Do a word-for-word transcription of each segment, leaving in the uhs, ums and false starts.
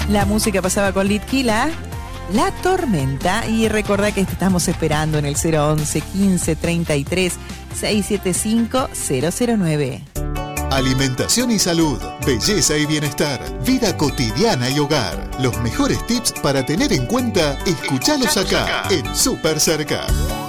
La música pasaba con Litquila, La Tormenta. Y recordá que te estamos esperando en el cero once, quince, treinta y tres, seiscientos setenta y cinco, cero cero nueve. Alimentación y salud, belleza y bienestar, vida cotidiana y hogar. Los mejores tips para tener en cuenta, escuchalos acá, en Super Cerca.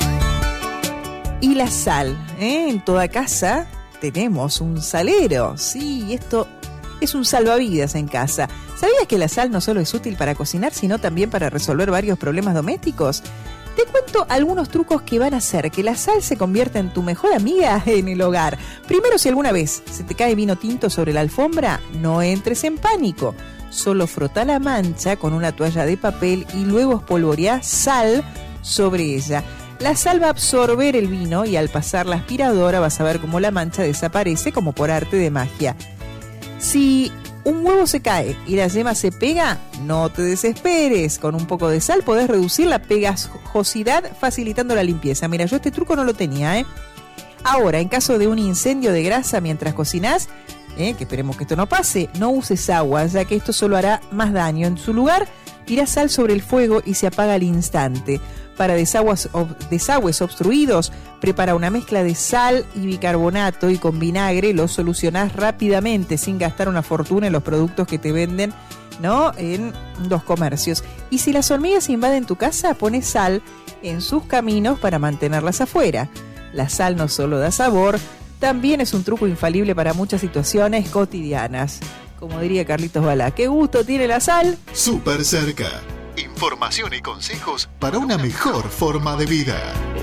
Y la sal, ¿eh? En toda casa tenemos un salero. Sí, esto es un salvavidas en casa. ¿Sabías que la sal no solo es útil para cocinar, sino también para resolver varios problemas domésticos? Te cuento algunos trucos que van a hacer que la sal se convierta en tu mejor amiga en el hogar. Primero, si alguna vez se te cae vino tinto sobre la alfombra, no entres en pánico. Solo frotá la mancha con una toalla de papel y luego espolvoreá sal sobre ella. La sal va a absorber el vino y al pasar la aspiradora vas a ver cómo la mancha desaparece como por arte de magia. Si un huevo se cae y la yema se pega, no te desesperes. Con un poco de sal podés reducir la pegajosidad facilitando la limpieza. Mira, yo este truco no lo tenía, ¿eh? Ahora, en caso de un incendio de grasa mientras cocinás, ¿eh? que esperemos que esto no pase, no uses agua, ya que esto solo hará más daño. En su lugar, tirá sal sobre el fuego y se apaga al instante. Para desagües, ob, desagües obstruidos, prepara una mezcla de sal y bicarbonato y con vinagre lo solucionás rápidamente sin gastar una fortuna en los productos que te venden, ¿no?, en los comercios. Y si las hormigas invaden tu casa, pones sal en sus caminos para mantenerlas afuera. La sal no solo da sabor, también es un truco infalible para muchas situaciones cotidianas. Como diría Carlitos Balá, ¿qué gusto tiene la sal? Super Cerca. Información y consejos para una mejor forma de vida.